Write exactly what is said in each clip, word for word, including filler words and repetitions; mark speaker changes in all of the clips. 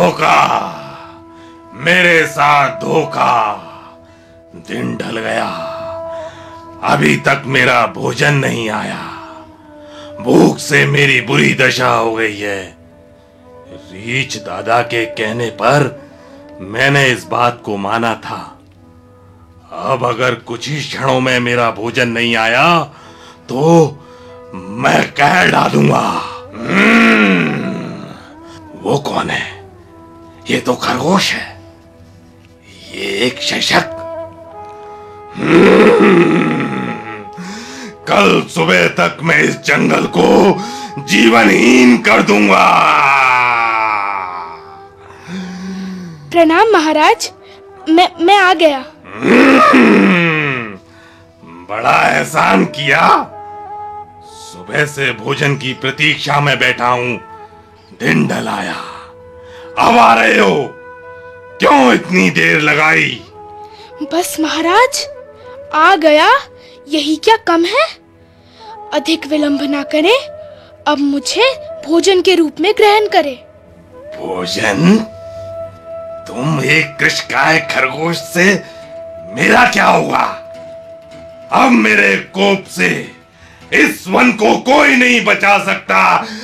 Speaker 1: धोखा, मेरे साथ धोखा। दिन ढल गया, अभी तक मेरा भोजन नहीं आया। भूख से मेरी बुरी दशा हो गई है। रीछ दादा के कहने पर मैंने इस बात को माना था। अब अगर कुछ ही क्षणों में मेरा भोजन नहीं आया तो मैं कह डालूंगा। वो कौन है? ये तो खरगोश है, ये एक शशक। कल सुबह तक मैं इस जंगल को जीवनहीन कर दूंगा।
Speaker 2: प्रणाम महाराज, मैं मैं आ गया।
Speaker 1: बड़ा एहसान किया। सुबह से भोजन की प्रतीक्षा में बैठा हूं, दिन ढल आया, अब आ रहे हो? क्यों इतनी देर लगाई?
Speaker 2: बस महाराज, आ गया, यही क्या कम है। अधिक विलंब ना करें, अब मुझे भोजन के रूप में ग्रहण करें।
Speaker 1: भोजन? तुम एक कृषकाय खरगोश से मेरा क्या होगा? अब मेरे कोप से इस वन को कोई नहीं बचा सकता।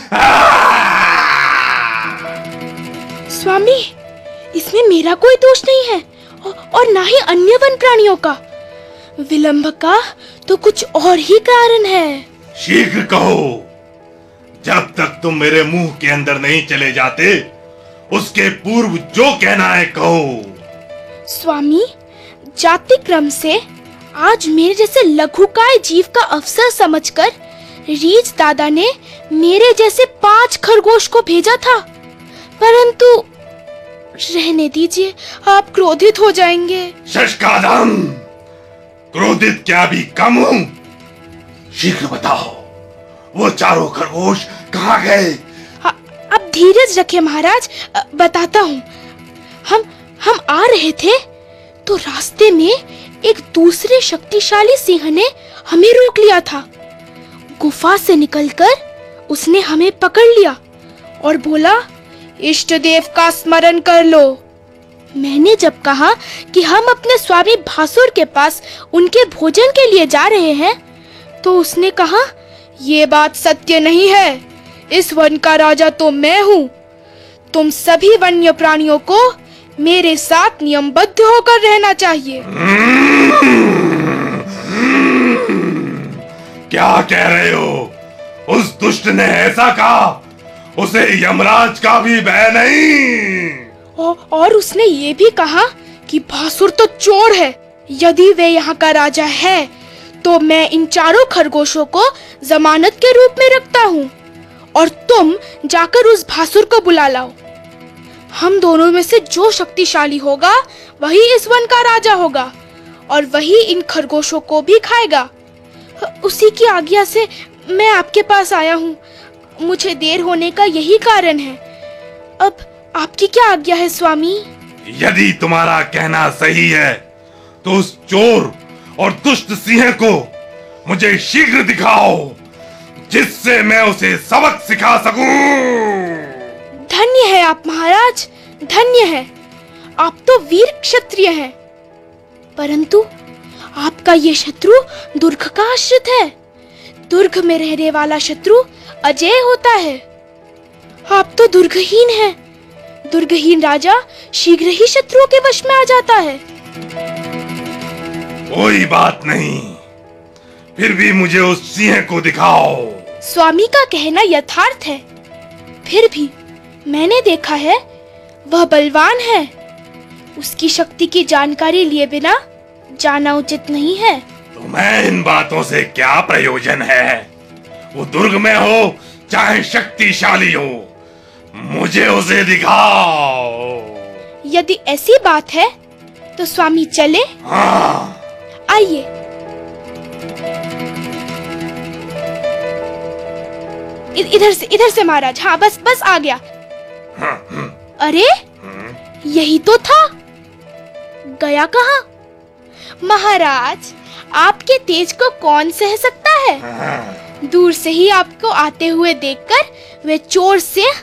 Speaker 2: स्वामी, इसमें मेरा कोई दोष नहीं है और ना ही अन्य वन प्राणियों का। विलंब का तो कुछ और ही कारण है।
Speaker 1: शीघ्र कहो। जब तक तुम मेरे मुंह के अंदर नहीं चले जाते, उसके पूर्व जो कहना है कहो।
Speaker 2: स्वामी, जाति क्रम से आज मेरे जैसे लघुकाय जीव का अवसर समझकर रीछ दादा ने मेरे जैसे पांच खरगोश को भेजा था, परंतु रहने दीजिए, आप क्रोधित हो जाएंगे।
Speaker 1: शशकादम, क्रोधित क्या भी कम हूं? शीघ्र बताओ, वो चारों खरगोश कहाँ गए?
Speaker 2: अब धीरज रखिए महाराज, बताता हूँ। हम हम आ रहे थे तो रास्ते में एक दूसरे शक्तिशाली सिंह ने हमें रोक लिया था। गुफा से निकलकर उसने हमें पकड़ लिया और बोला, इष्ट देव का स्मरण कर लो। मैंने जब कहा कि हम अपने स्वामी भासुर के पास उनके भोजन के लिए जा रहे हैं, तो उसने कहा, ये बात सत्य नहीं है। इस वन का राजा तो मैं हूँ। तुम सभी वन्य प्राणियों को मेरे साथ नियमबद्ध होकर रहना चाहिए।
Speaker 1: क्या कह रहे हो? उस दुष्ट ने ऐसा कहा? उसे यमराज का भी भय नहीं?
Speaker 2: औ, और उसने ये भी कहा कि भासुर तो चोर है। यदि वे यहाँ का राजा है तो मैं इन चारों खरगोशों को जमानत के रूप में रखता हूँ और तुम जाकर उस भासुर को बुला लाओ। हम दोनों में से जो शक्तिशाली होगा वही इस वन का राजा होगा और वही इन खरगोशों को भी खाएगा। उसी की आज्ञा से मैं आपके पास आया हूँ। मुझे देर होने का यही कारण है। अब आपकी क्या आज्ञा है स्वामी?
Speaker 1: यदि तुम्हारा कहना सही है तो उस चोर और दुष्ट सिंह को मुझे शीघ्र दिखाओ, जिससे मैं उसे सबक सिखा सकूं।
Speaker 2: धन्य है आप महाराज, धन्य है। आप तो वीर क्षत्रिय हैं, परंतु आपका ये शत्रु दुर्ग का आश्रित है। दुर्ग में रहने वाला शत्रु अजय होता है। आप तो दुर्गहीन हैं। दुर्गहीन राजा शीघ्र ही शत्रुओं के वश में आ जाता है।
Speaker 1: कोई बात नहीं, फिर भी मुझे उस सिंह को दिखाओ।
Speaker 2: स्वामी का कहना यथार्थ है, फिर भी मैंने देखा है वह बलवान है। उसकी शक्ति की जानकारी लिए बिना जाना उचित नहीं है।
Speaker 1: तुम्हें इन बातों से क्या प्रयोजन है? वो दुर्ग में हो चाहे शक्तिशाली हो, मुझे उसे दिखाओ।
Speaker 2: यदि ऐसी बात है तो स्वामी चले।
Speaker 1: हाँ।
Speaker 2: आइए। इधर से इधर से महाराज। हाँ, बस बस आ गया। अरे यही तो था। गया कहाँ? महाराज, आपके तेज को कौन सह सकता है? दूर से ही आपको आते हुए देखकर वे चोर से